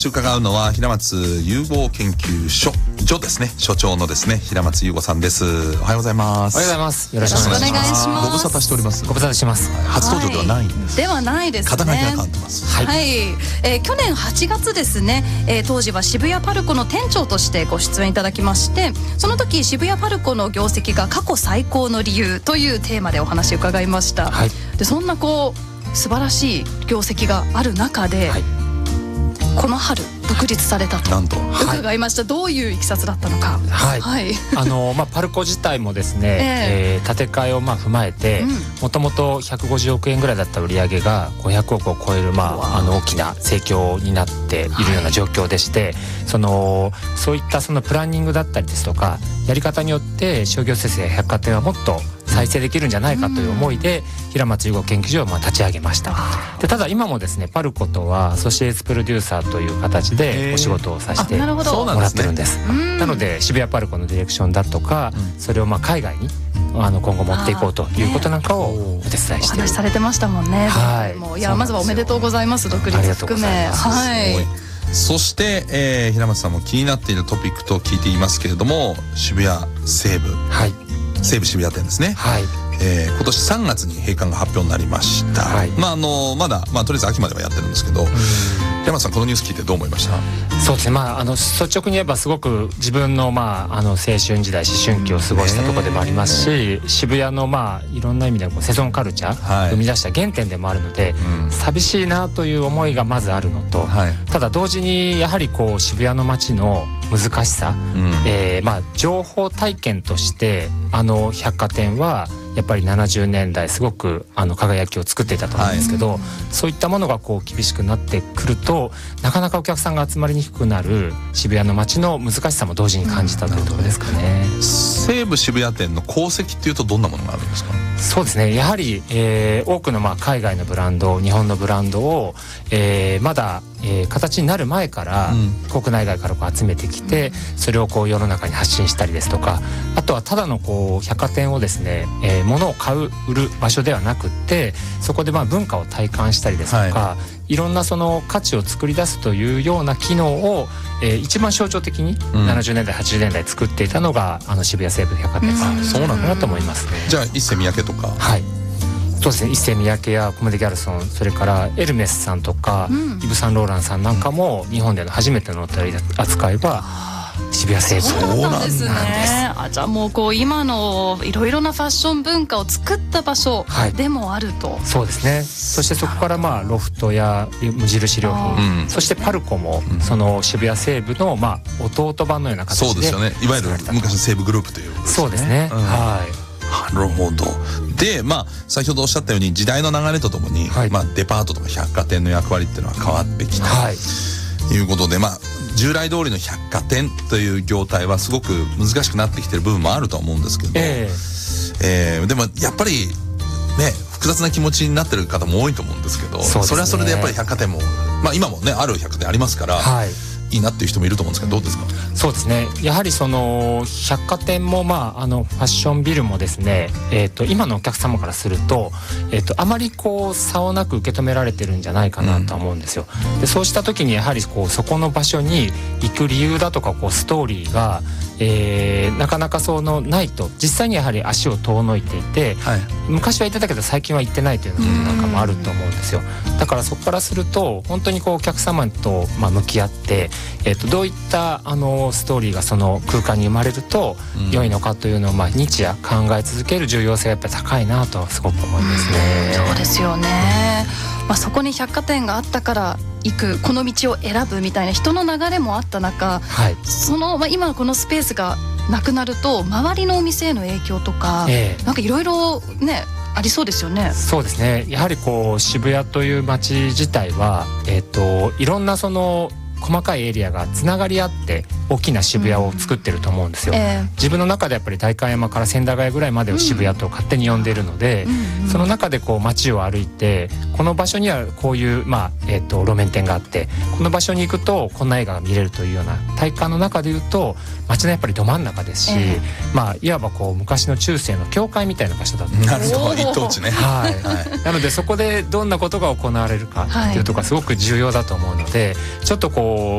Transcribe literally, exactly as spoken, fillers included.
伺うのは平松融合研究所所ですね、所長のですね平松融合さんです。おはようございます。 おはようございます。 よろしくお願いします。 ますご無沙汰しております。 ご無沙汰してます。 初登場ではないんです、 はい、ではないですね。 肩書きが変わってます。 はい、はい、えー、去年はちがつですね、えー、当時は渋谷パルコの店長としてご出演いただきまして、その時渋谷パルコの業績が過去最高の理由というテーマでお話を伺いました。はい、でそんなこう素晴らしい業績がある中で、はい、この春独立されたとなんと伺いました。どういういきさつだったのか。 はい、はい、あのまあパルコ自体もですね、えーえー、建て替えをまあ踏まえて、もともとひゃくごじゅうおくえんぐらいだった売り上げがごひゃくおくを超えるまああの大きな盛況になっているような状況でして、はい、そのそういったそのプランニングだったりですとかやり方によって商業施設や百貨店はもっと再生できるんじゃないかという思いで平松融合研究所をまあ立ち上げました。でただ今もですねパルコとはアソシエイツプロデューサーという形でお仕事をさせてもらってるんです。なので渋谷パルコのディレクションだとか、それをまあ海外にあの今後持っていこうということなんかをお手伝いしている。お話しされてましたもんね。 はい、 もういやまずはおめでとうございます。独立含め。はい。 そして、えー、平松さんも気になっているトピックと聞いていますけれども、渋谷西部、はい、西武渋谷店ですね。はい。えー、今年さんがつに閉館が発表になりました。はい、まああのまだまあとりあえず秋まではやってるんですけど、平松さんこのニュース聞いてどう思いました？ そうですね。まああの率直に言えばすごく自分のまああの青春時代思春期を過ごしたところでもありますし、渋谷のまあいろんな意味でこうセゾンカルチャー、はい、生み出した原点でもあるので、うん、寂しいなという思いがまずあるのと、はい、ただ同時にやはりこう渋谷の街の難しさ、うん、えー、まあ情報体験としてあの百貨店はやっぱりななじゅうねんだいすごくあの輝きを作っていたと思うんですけど、はい、そういったものがこう厳しくなってくるとなかなかお客さんが集まりにくくなる渋谷の街の難しさも同時に感じたというところですかね。 西武渋谷店の功績っていうとどんなものがあるんですか？ そうですね、やはり、えー、多くのまあ海外のブランド、日本のブランドを、えー、まだ、えー、形になる前から、うん、国内外からこう集めてきて、それをこう世の中に発信したりですとか、あとはただのこう百貨店をですね、えー、物を買う売る場所ではなくって、そこでまあ文化を体感したりですとか、はい、いろんなその価値を作り出すというような機能を、えー、一番象徴的にななじゅうねんだい、はちじゅうねんだい作っていたのがあの渋谷西武百貨店さんだったかなと思いますね。 じゃあ一世三宅とか、 はい、そうですね、一世三宅やコムデ・ギャルソン、それからエルメスさんとか、うん、イヴ・サンローランさんなんかも日本での初めての取り扱いは渋谷西武そうなんですね。あ、じゃあもうこう今のいろいろなファッション文化を作った場所でもあると、はい、 そうですね。そしてそこからまあロフトや無印良品、そしてパルコもその渋谷西武のまあ弟版のような形で、 そうですよね、いわゆる昔の西武グループということですね。 そうですね、うん、はい。 なるほど。で、まあ先ほどおっしゃったように時代の流れとともに、はい、まあデパートとか百貨店の役割っていうのは変わってきた、はい、ということで、まあ従来通りの百貨店という業態はすごく難しくなってきてる部分もあると思うんですけど、えーえー、でもやっぱりね複雑な気持ちになってる方も多いと思うんですけど、 そ, ね、それはそれでやっぱり百貨店も、まあ、今もねある百貨店ありますから、はい、いいなっていう人もいると思うんですけど、どうですか？ そうですね、やはりその百貨店も、まあ、あのファッションビルもですね、えー、と今のお客様からすると、えー、とあまりこう差をなく受け止められてるんじゃないかなと思うんですよ。でそうした時にやはりこうそこの場所に行く理由だとかこうストーリーが、えー、なかなかそのないと、実際にやはり足を遠のいていて、はい、昔は行ってたけど最近は行ってないというようなことなんかもあると思うんですよ。だからそこからすると本当にこうお客様と、まあ、向き合って、えー、とどういったあのストーリーがその空間に生まれると良いのかというのを、まあ、日夜考え続ける重要性がやっぱり高いなとすごく思いますね。 そうですよね、まあ、そこに百貨店があったから行く、この道を選ぶみたいな人の流れもあった中、はい、その、まあ、今のこのスペースがなくなると周りのお店への影響とか、えー、なんかいろいろねありそうですよね。 そうですね、やはりこう渋谷という街自体は、えー、といろんなその細かいエリアがつながり合って大きな渋谷を作ってると思うんですよ、うんえー、自分の中でやっぱり代官山から千駄ヶ谷ぐらいまでを渋谷と勝手に呼んでいるので、うん、その中でこう街を歩いて、この場所にはこういう、まあえー、と路面店があって、この場所に行くとこんな映画が見れるというような体感の中でいうと街のやっぱりど真ん中ですし、えー、まあいわばこう昔の中世の教会みたいな場所だったんです。 なるほど、一等地ね、 はいはい、なのでそこでどんなことが行われるかっていうところがすごく重要だと思うので、ちょっとこう